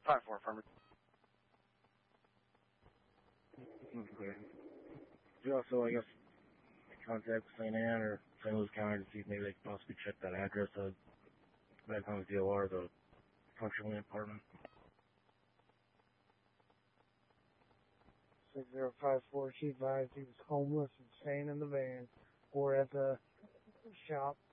5-4, affirmative. Okay. Could you also, I guess, contact St. Anne or St. Louis County to see if maybe they could possibly check that address of Bad Times DOR, the country lane apartment? 6054, she advised he was homeless and staying in the van or at the shop